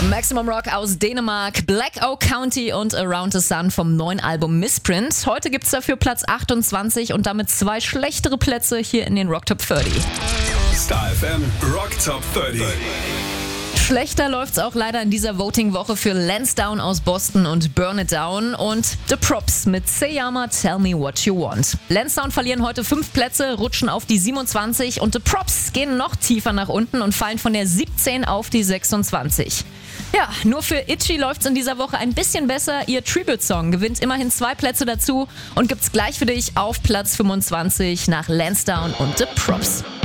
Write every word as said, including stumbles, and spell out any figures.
Maximum Rock aus Dänemark, Black Oak County und Around the Sun vom neuen Album Misprint. Heute gibt's dafür Platz achtundzwanzig und damit zwei schlechtere Plätze hier in den Rock Top dreißig. Star F M Rock Top dreißig. Schlechter läuft's auch leider in dieser Voting-Woche für Lansdowne aus Boston und Burn It Down und The Props mit Seyama Tell Me What You Want. Lansdowne verlieren heute fünf Plätze, rutschen auf die siebenundzwanzig und The Props gehen noch tiefer nach unten und fallen von der siebzehn auf die sechsundzwanzig. Ja, nur für Itchy läuft's in dieser Woche ein bisschen besser. Ihr Tribute-Song gewinnt immerhin zwei Plätze dazu und gibt's gleich für dich auf Platz fünfundzwanzig nach Lansdowne und The Props.